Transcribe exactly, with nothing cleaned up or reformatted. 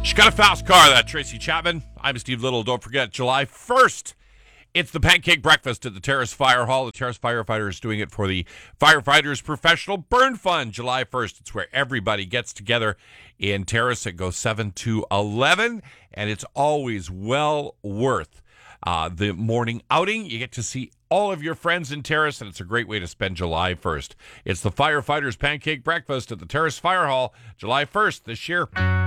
She's got a fast car, that Tracy Chapman. I'm Steve Little. Don't forget, July first, it's the pancake breakfast at the Terrace Fire Hall. The Terrace Firefighters is doing it for the Firefighters Professional Burn Fund. July first, it's where everybody gets together in Terrace. It goes seven to eleven, and it's always well worth uh, the morning outing. You get to see all of your friends in Terrace, and it's a great way to spend July first. It's the Firefighters Pancake Breakfast at the Terrace Fire Hall, July first this year.